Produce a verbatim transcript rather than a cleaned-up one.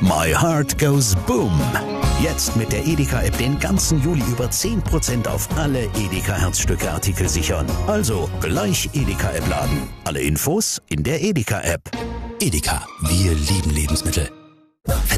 My Heart Goes Boom. Jetzt mit der Edeka-App den ganzen Juli über zehn Prozent auf alle Edeka-Herzstücke-Artikel sichern. Also gleich Edeka-App laden. Alle Infos in der Edeka-App. Edeka, wir lieben Lebensmittel.